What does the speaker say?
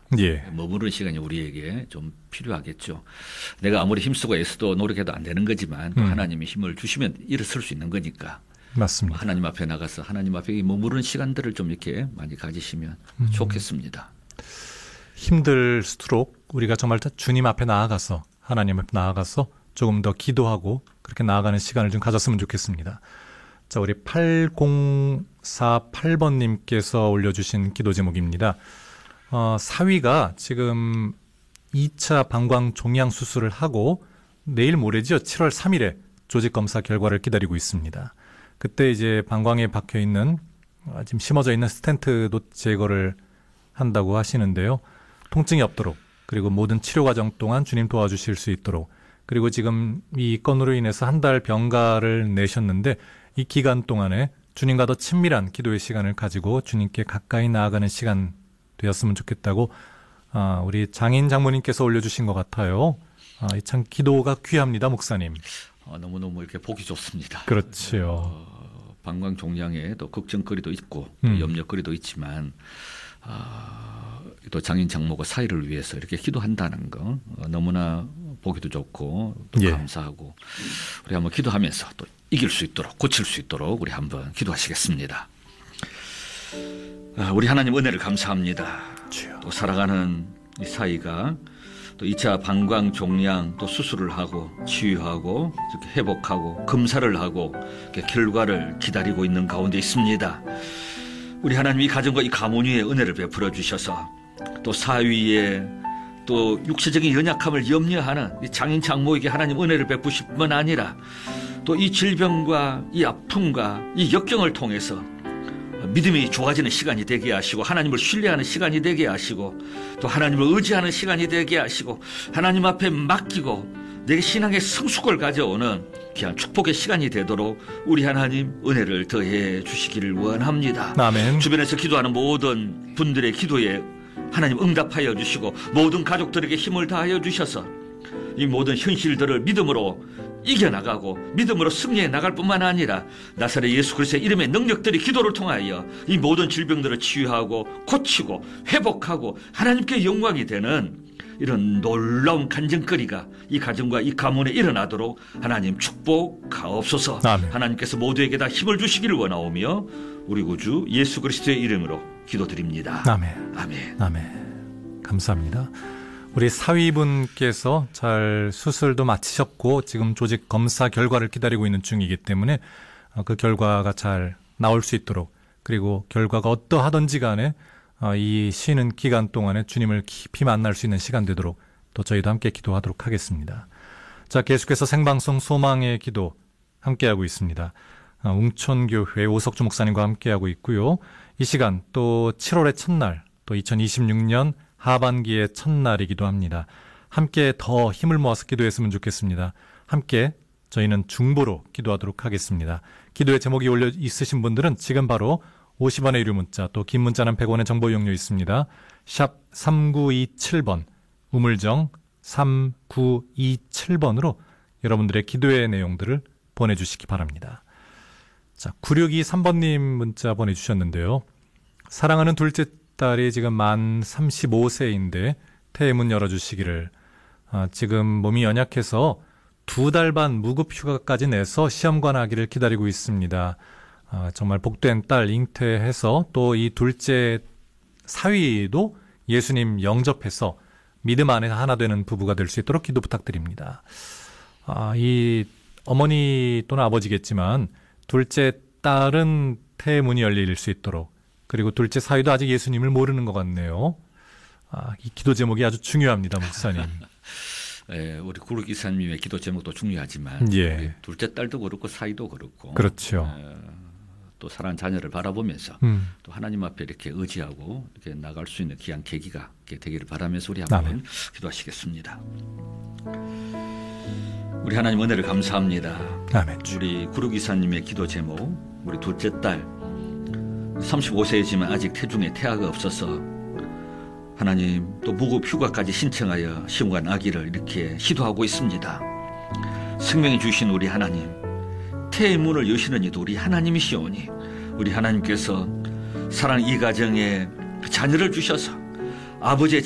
예. 머무르는 시간이 우리에게 좀 필요하겠죠. 내가 아무리 힘쓰고 애써도 노력해도 안 되는 거지만 또 하나님이 힘을 주시면 일어설 수 있는 거니까. 맞습니다. 하나님 앞에 나가서 하나님 앞에 머무르는 시간들을 좀 이렇게 많이 가지시면 좋겠습니다. 힘들수록 우리가 정말 주님 앞에 나아가서 하나님 앞에 나아가서 조금 더 기도하고 그렇게 나아가는 시간을 좀 가졌으면 좋겠습니다. 자, 우리 8048번님께서 올려주신 기도 제목입니다. 사위가 지금 2차 방광 종양 수술을 하고 내일 모레죠. 7월 3일에 조직 검사 결과를 기다리고 있습니다. 그때 이제 방광에 박혀 있는 지금 심어져 있는 스텐트도 제거를 한다고 하시는데요. 통증이 없도록 그리고 모든 치료 과정 동안 주님 도와주실 수 있도록 그리고 지금 이 건으로 인해서 한 달 병가를 내셨는데 이 기간 동안에 주님과 더 친밀한 기도의 시간을 가지고 주님께 가까이 나아가는 시간 되었으면 좋겠다고 우리 장인 장모님께서 올려주신 것 같아요. 참 기도가 귀합니다, 목사님. 너무너무 이렇게 보기 좋습니다. 그렇죠. 방광 종양에 또 걱정거리도 있고 또 염려거리도 있지만 또 장인 장모가 사이를 위해서 이렇게 기도한다는 거 너무나 보기도 좋고 또 예. 감사하고 우리 한번 기도하면서 또 이길 수 있도록 고칠 수 있도록 우리 한번 기도하시겠습니다. 우리 하나님 은혜를 감사합니다. 또 살아가는 이 사이가 또 2차 방광 종양 또 수술을 하고 치유하고 이렇게 회복하고 검사를 하고 이렇게 결과를 기다리고 있는 가운데 있습니다. 우리 하나님 이 가정과 이 가문 위에 은혜를 베풀어 주셔서 또 사위의 또 육체적인 연약함을 염려하는 이 장인 장모에게 하나님 은혜를 베푸실 뿐만 아니라 또 이 질병과 이 아픔과 이 역경을 통해서 믿음이 좋아지는 시간이 되게 하시고 하나님을 신뢰하는 시간이 되게 하시고 또 하나님을 의지하는 시간이 되게 하시고 하나님 앞에 맡기고 내게 신앙의 성숙을 가져오는 귀한 축복의 시간이 되도록 우리 하나님 은혜를 더해 주시기를 원합니다. 아멘. 주변에서 기도하는 모든 분들의 기도에 하나님 응답하여 주시고 모든 가족들에게 힘을 다하여 주셔서 이 모든 현실들을 믿음으로 이겨나가고 믿음으로 승리해 나갈 뿐만 아니라 나사렛 예수 그리스도의 이름의 능력들이 기도를 통하여 이 모든 질병들을 치유하고 고치고 회복하고 하나님께 영광이 되는 이런 놀라운 간증거리가 이 가정과 이 가문에 일어나도록 하나님 축복하옵소서. 아멘. 하나님께서 모두에게 다 힘을 주시기를 원하오며 우리 구주 예수 그리스도의 이름으로 기도드립니다. 아멘. 아멘. 아멘. 감사합니다. 우리 사위분께서 잘 수술도 마치셨고 지금 조직 검사 결과를 기다리고 있는 중이기 때문에 그 결과가 잘 나올 수 있도록 그리고 결과가 어떠하든지 간에 이 쉬는 기간 동안에 주님을 깊이 만날 수 있는 시간 되도록 또 저희도 함께 기도하도록 하겠습니다. 자, 계속해서 생방송 소망의 기도 함께하고 있습니다. 웅촌교회 오석주 목사님과 함께하고 있고요. 이 시간 또 7월의 첫날 또 2026년 하반기의 첫날이기도 합니다. 함께 더 힘을 모아서 기도했으면 좋겠습니다. 함께 저희는 중보로 기도하도록 하겠습니다. 기도의 제목이 올려 있으신 분들은 지금 바로 50원의 유료 문자 또 긴 문자는 100원의 정보 이용료 있습니다. 샵 3927번 우물정 3927번으로 여러분들의 기도의 내용들을 보내주시기 바랍니다. 자, 9623번님 문자 보내주셨는데요. 사랑하는 둘째 딸이 지금 만 35세인데 태문 열어주시기를 지금 몸이 연약해서 2달 반 무급 휴가까지 내서 시험관 하기를 기다리고 있습니다. 정말 복된 딸 잉태해서 또 이 둘째 사위도 예수님 영접해서 믿음 안에 하나 되는 부부가 될 수 있도록 기도 부탁드립니다. 이 어머니 또는 아버지겠지만 둘째 딸은 태문이 열릴 수 있도록 그리고 둘째 사위도 아직 예수님을 모르는 것 같네요. 이 기도 제목이 아주 중요합니다, 목사님. 네, 우리 구룩 이사님의 기도 제목도 중요하지만 예. 우리 둘째 딸도 그렇고 사위도 그렇고 그렇죠. 또 사랑하는 자녀를 바라보면서 또 하나님 앞에 이렇게 의지하고 이렇게 나갈 수 있는 귀한 계기가 되기를 바라면서 우리 한번 아멘. 기도하시겠습니다. 우리 하나님 은혜를 감사합니다. 아멘. 우리 구룩 이사님의 기도 제목 우리 둘째 딸 35세이지만 아직 태중에 태아가 없어서 하나님 또 무급 휴가까지 신청하여 시험관 아기를 이렇게 시도하고 있습니다. 생명이 주신 우리 하나님 태의 문을 여시는 이도 우리 하나님이시오니 우리 하나님께서 사랑하는 이 가정에 자녀를 주셔서 아버지의